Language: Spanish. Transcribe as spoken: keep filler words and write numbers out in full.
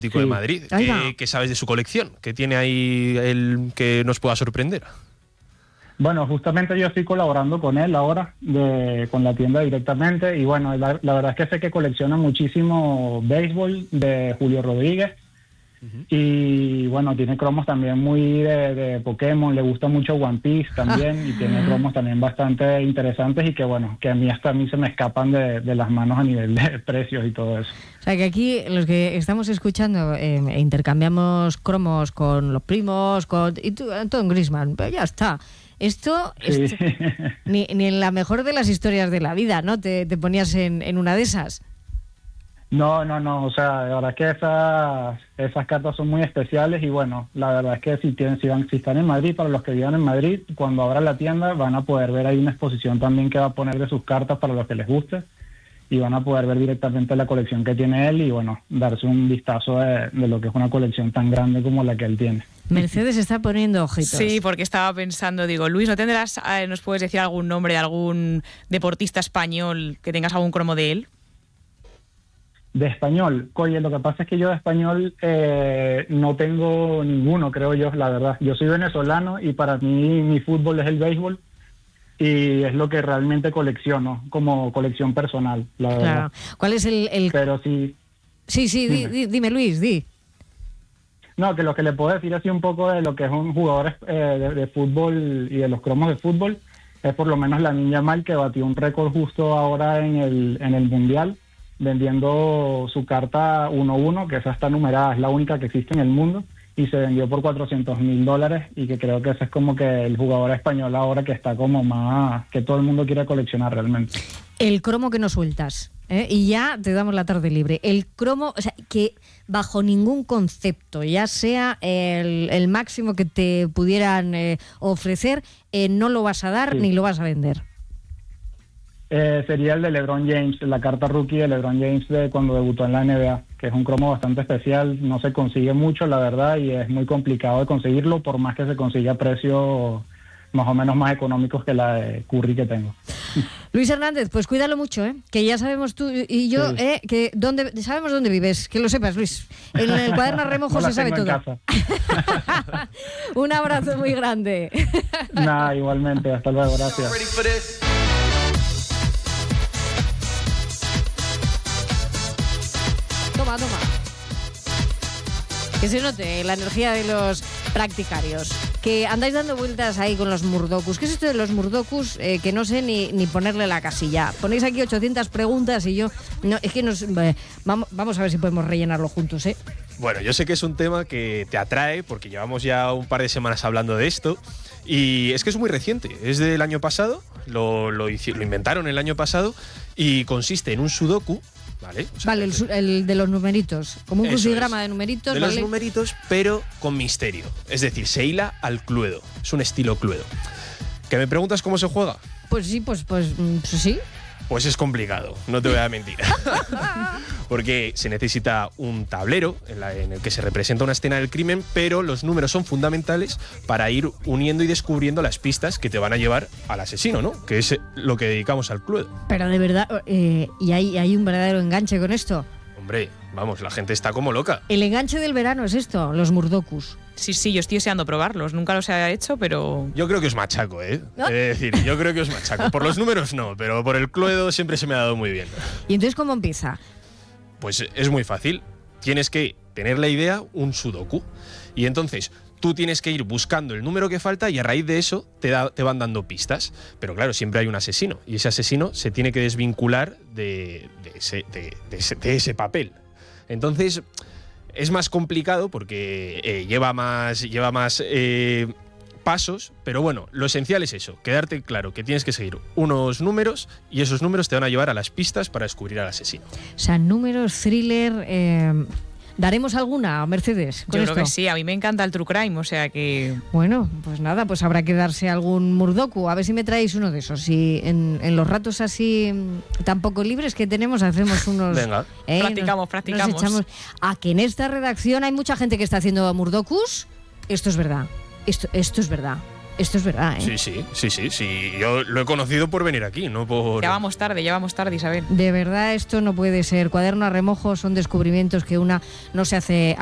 Atlético de Madrid. ¿Qué, ¿Qué sabes de su colección? ¿Qué tiene ahí el que nos pueda sorprender? Bueno, justamente yo estoy colaborando con él ahora, de, con la tienda directamente, y bueno, la, la verdad es que sé que colecciona muchísimo béisbol de Julio Rodríguez, uh-huh. y bueno, tiene cromos también muy de, de Pokémon, le gusta mucho One Piece también, y tiene cromos también bastante interesantes y que bueno, que a mí hasta a mí se me escapan de, de las manos a nivel de precios y todo eso. O sea, que aquí los que estamos escuchando eh, intercambiamos cromos con los primos, con y tú, Anton Griezmann, pero ya está. Esto, sí. esto ni, ni en la mejor de las historias de la vida, ¿no? Te, te ponías en, en una de esas. No, no, no, o sea, la verdad es que esas, esas cartas son muy especiales y bueno, la verdad es que si, tienen, si, van, si están en Madrid, para los que vivan en Madrid, cuando abra la tienda van a poder ver ahí una exposición también que va a poner de sus cartas para los que les guste y van a poder ver directamente la colección que tiene él y bueno, darse un vistazo de, de lo que es una colección tan grande como la que él tiene. Mercedes está poniendo ojitos. Sí, porque estaba pensando, digo, Luis, ¿no tendrás, eh, nos puedes decir algún nombre de algún deportista español que tengas algún cromo de él? De español, oye, lo que pasa es que yo de español eh, no tengo ninguno, creo yo, la verdad. Yo soy venezolano y para mí mi fútbol es el béisbol y es lo que realmente colecciono, como colección personal, la verdad. Claro. ¿Cuál es el...? el... Pero sí... Sí, sí, di, di, dime Luis, di. No, que lo que le puedo decir así un poco de lo que es un jugador eh, de, de fútbol y de los cromos de fútbol es por lo menos Lamine Yamal, que batió un récord justo ahora en el, en el Mundial, vendiendo su carta uno uno, que esa está numerada, es la única que existe en el mundo, y se vendió por cuatrocientos mil dólares, y que creo que ese es como que el jugador español ahora que está como más, que todo el mundo quiere coleccionar realmente. El cromo que no sueltas, ¿eh? Y ya te damos la tarde libre. El cromo, o sea, que bajo ningún concepto, ya sea el, el máximo que te pudieran eh, ofrecer, eh, no lo vas a dar, sí, ni lo vas a vender. Eh, sería el de LeBron James, la carta rookie de LeBron James de cuando debutó en la N B A, que es un cromo bastante especial, no se consigue mucho, la verdad, y es muy complicado de conseguirlo, por más que se consiga a precios más o menos más económicos que la de Curry que tengo. Luis Hernández, pues cuídalo mucho, ¿eh? Que ya sabemos tú y yo, sí, ¿eh? Que dónde, sabemos dónde vives, que lo sepas, Luis. En el cuaderno remojo no se sabe todo. Un abrazo muy grande. Nada, igualmente, hasta luego, gracias. Toma, toma. Que se note la energía de los practicarios. Que andáis dando vueltas ahí con los murdokus. ¿Qué es esto de los murdokus? Eh, que no sé ni, ni ponerle la casilla. Ponéis aquí ochocientas preguntas y yo... no Es que nos... Eh, vamos, vamos a ver si podemos rellenarlo juntos, ¿eh? Bueno, yo sé que es un tema que te atrae porque llevamos ya un par de semanas hablando de esto y es que es muy reciente. Es del año pasado, lo, lo, lo inventaron el año pasado y consiste en un sudoku. Vale, o sea, vale el, el de los numeritos, como un crucigrama es. de numeritos. De ¿vale? los numeritos, pero con misterio. Es decir, se hila al Cluedo. Es un estilo Cluedo. ¿Que me preguntas cómo se juega? Pues sí, pues, pues, pues sí. Pues es complicado, no te voy a mentir. Porque se necesita un tablero en, la, en el que se representa una escena del crimen, pero los números son fundamentales para ir uniendo y descubriendo las pistas que te van a llevar al asesino, ¿no? Que es lo que dedicamos al Cluedo. Pero de verdad, eh, ¿y hay, hay un verdadero enganche con esto? Hombre, vamos, la gente está como loca. El enganche del verano es esto, los murdokus. Sí, sí, yo estoy deseando probarlos. Nunca los he hecho, pero... Yo creo que os machaco, ¿eh? ¿No? Es decir, yo creo que os machaco. Por los números no, pero por el Cluedo siempre se me ha dado muy bien. ¿Y entonces cómo empieza? Pues es muy fácil. Tienes que tener la idea, un sudoku. Y entonces tú tienes que ir buscando el número que falta y a raíz de eso te, da, te van dando pistas. Pero claro, siempre hay un asesino. Y ese asesino se tiene que desvincular de, de, ese, de, de, ese, de ese papel. Entonces... es más complicado porque eh, lleva más, lleva más eh, pasos, pero bueno, lo esencial es eso, quedarte claro que tienes que seguir unos números y esos números te van a llevar a las pistas para descubrir al asesino. O sea, números, thriller... Eh, ¿daremos alguna, Mercedes? Yo creo esto? que sí, a mí me encanta el true crime, o sea que... Bueno, pues nada, pues habrá que darse algún murdoku, a ver si me traéis uno de esos. Y en, en los ratos así tan poco libres que tenemos hacemos unos... Venga, ¿eh? practicamos, nos, practicamos. Nos echamos... ¿A que en esta redacción hay mucha gente que está haciendo murdokus? Esto es verdad, esto, esto es verdad. Esto es verdad, ¿eh? Sí, sí, sí, sí, sí. Yo lo he conocido por venir aquí, no por... Ya vamos tarde, ya vamos tarde, Isabel. De verdad, esto no puede ser. Cuaderno a remojo son descubrimientos que una no se hace